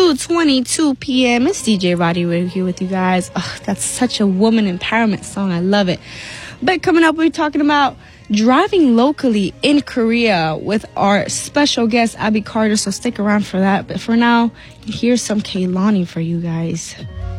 2:22 p.m. It's DJ Roddy right here with you guys. Oh, that's such a woman empowerment song. I love it. But coming up, we're talking about driving locally in Korea with our special guest, Abby Carter. So stick around for that. But for now, here's some Kehlani for you guys.